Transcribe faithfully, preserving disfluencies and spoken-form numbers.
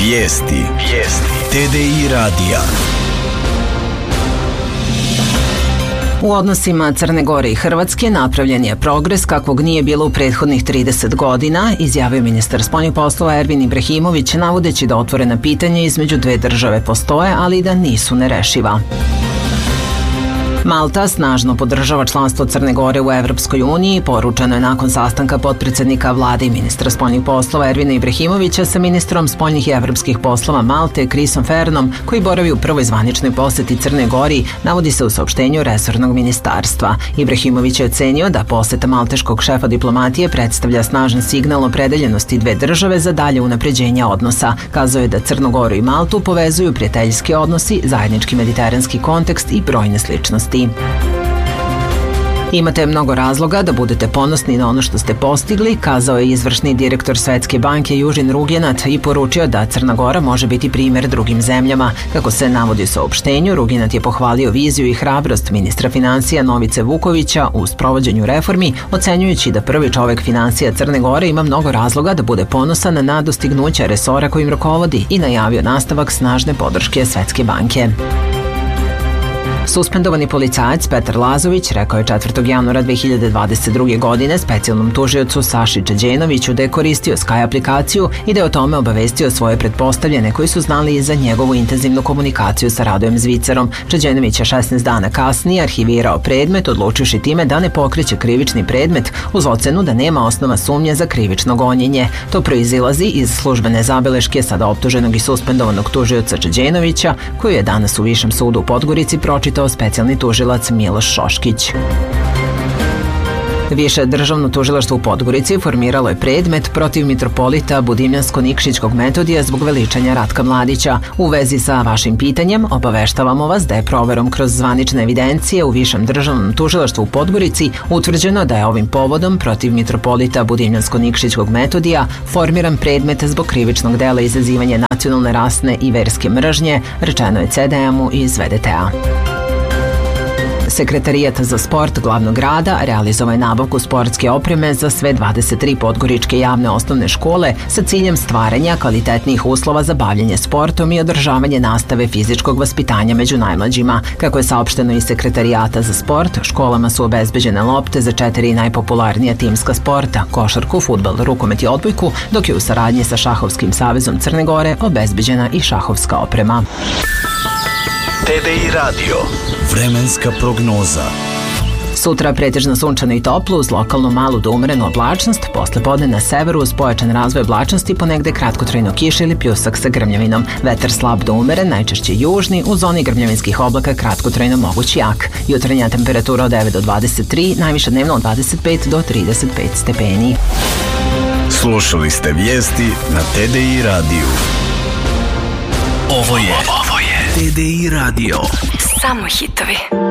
Vijesti. Vijesti. T D I radija. U odnosima Crne Gore i Hrvatske napravljen je progres kakvog nije bilo u prethodnih trideset godina, izjavio ministar spoljnih poslova Ervin Ibrahimović, navodeći da otvorena pitanja između dve države postoje, ali da nisu nerešiva. Malta snažno podržava članstvo Crne Gore u Evropskoj uniji, poručeno je nakon sastanka potpredsednika vlade i ministra spoljnih poslova Ervina Ibrahimovića sa ministrom spoljnih i evropskih poslova Malte, Chrisom Fernom, koji boravi u prvoj zvaničnoj poseti Crne Gori, navodi se u saopštenju resornog ministarstva. Ibrahimović je ocenio da poseta malteškog šefa diplomatije predstavlja snažan signal opredeljenosti dve države za dalje unapređenje odnosa. Kazao je da Crnu Goru i Maltu povezuju prijateljski odnosi, zajednički mediteranski kontekst i brojne sličnosti. Imate mnogo razloga da budete ponosni na ono što ste postigli, kazao je izvršni direktor Svetske banke Južin Rugenat i poručio da Crna Gora može biti primjer drugim zemljama. Kako se navodi u saopštenju, Rugenat je pohvalio viziju i hrabrost ministra financija Novice Vukovića u sprovođenju reformi, ocenjujući da prvi čovek financija Crne Gore ima mnogo razloga da bude ponosan na dostignuća resora kojim rukovodi i najavio nastavak snažne podrške Svetske banke. Suspendovani policajac Petar Lazović rekao je četvrtog januara dve hiljade dvadeset druge. godine specijalnom tužiocu Saši Čeđenoviću da je koristio Sky aplikaciju i da je o tome obavestio svoje pretpostavljene koji su znali i za njegovu intenzivnu komunikaciju sa Radojem Zvicerom. Čeđenović je šesnaest dana kasnije arhivirao predmet, odlučivši time da ne pokreće krivični predmet uz ocenu da nema osnova sumnje za krivično gonjenje. To proizilazi iz službene zabeleške sada optuženog i suspendovanog tužioca Čeđenovića, koju je danas u Višem sudu u Podgorici pročitao specijalni tužilac Miloš Šoškić. Više državno tužilaštvo u Podgorici formiralo je predmet protiv mitropolita Budimljansko-Nikšićkog Metodija zbog veličanja Ratka Mladića. U vezi sa vašim pitanjem obaveštavamo vas da je proverom kroz zvanične evidencije u Višem državnom tužilaštvu u Podgorici utvrđeno da je ovim povodom protiv mitropolita Budimljansko-Nikšićkog Metodija formiran predmet zbog krivičnog dela izazivanja nacionalne, rasne i verske mržnje, rečeno je C D M-u iz V D T-a. Sekretarijat za sport glavnog grada realizovao je nabavku sportske opreme za sve dvadeset tri podgoričke javne osnovne škole sa ciljem stvaranja kvalitetnijih uslova za bavljenje sportom i održavanje nastave fizičkog vaspitanja među najmlađima. Kako je saopšteno iz Sekretarijata za sport, školama su obezbeđene lopte za četiri najpopularnija timska sporta, košarku, fudbal, rukomet i odbojku, dok je u saradnji sa Šahovskim savezom Crne Gore obezbeđena i šahovska oprema. T D I radio. Vremenska prognoza. Sutra pretežno sunčano i toplo uz lokalnu malu do umerenu oblačnost, posle podne na severu uz pojačan razvoj oblačnosti ponegde kratkotrajno kiša ili pljusak sa grmljavinom. Vetar slab do umeren, najčešće južni, u zoni grmljavinskih oblaka kratkotrajno moguć jak. Jutarnja temperatura od devet do dvadeset tri, najviša dnevno od dvadeset pet do trideset pet stepeni. Slušali ste vijesti na T D I radiju. Ovo je, ovo je T D I radio. Samo hitovi.